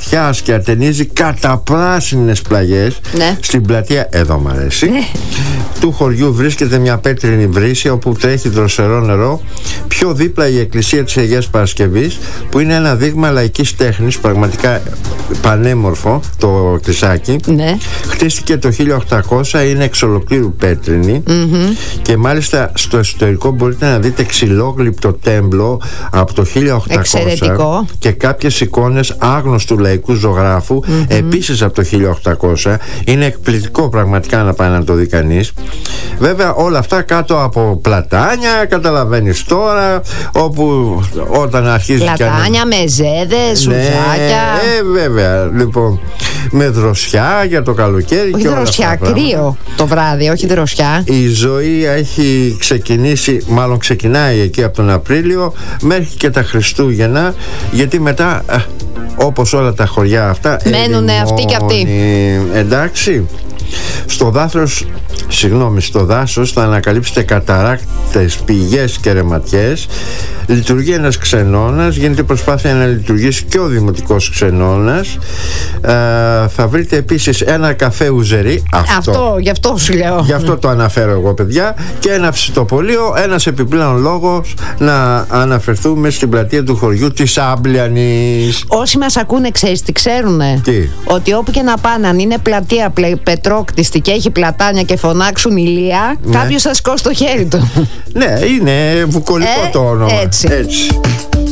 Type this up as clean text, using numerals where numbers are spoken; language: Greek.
φωτιάς και ατενίζει καταπράσινες πλαγιές. Ναι. Στην πλατεία, εδώ μ' αρέσει, του χωριού βρίσκεται μια πέτρινη βρύση όπου τρέχει δροσερό νερό. Πιο δίπλα η εκκλησία της Αγίας Παρασκευής, που είναι ένα δείγμα λαϊκής τέχνης, πραγματικά πανέμορφο το εκκλησάκι. Ναι. Χτίστηκε το 1800, είναι εξ ολοκλήρου πέτρινη, και μάλιστα στο εσωτερικό μπορείτε να δείτε ξυλόγλυπτο τέμπλο από το 1800. Εξαιρετικό. Και κάποιες εικόνες άγνωστου λαϊκού ζωγράφου, επίσης από το 1800. Είναι εκπληκτικό πραγματικά να πάει να το δει κανείς. Βέβαια όλα αυτά κάτω από πλατάνια, καταλαβαίνεις τώρα, όπου όταν αρχίζει πλατάνια, μεζέδες, σουζάκια. Βέβαια, λοιπόν, με δροσιά για το καλοκαίρι. Όχι και όλα δροσιά, αυτά κρύο το βράδυ, όχι δροσιά. Η ζωή έχει ξεκινήσει, μάλλον ξεκινάει εκεί από τον Απρίλιο μέχρι και τα Χριστούγεννα, γιατί μετά, όπως όλα τα χωριά αυτά, μένουνε αυτοί και αυτοί. Εντάξει. Στο δάσος θα ανακαλύψετε καταράκτες, πηγές και ρεματιές. Λειτουργεί ένας ξενώνας, γίνεται προσπάθεια να λειτουργήσει και ο δημοτικός ξενώνας. Θα βρείτε επίσης ένα καφέ ουζερί. Γι' αυτό σου λέω. Γι' αυτό το αναφέρω εγώ, παιδιά. Και ένα ψητοπολείο, ένας επιπλέον λόγος να αναφερθούμε στην πλατεία του χωριού της Άμπλιανης. Όσοι μας ακούνε, ξέρεις τι ξέρουνε? Τι? Ότι όπου και να πάνε, αν είναι πλατεία πετρόκτιστη και έχει πλατάνια και φωνάξουν ηλία, κάποιος θα σηκώσει το χέρι του. Ναι, είναι βουκολικό το όνομα. Έτσι.